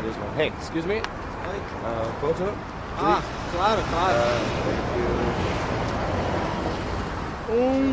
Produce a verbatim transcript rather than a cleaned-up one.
mesmo. Hey, excuse me. Oi. Uh, photo? Ah, claro, claro. Uh, thank you. Um,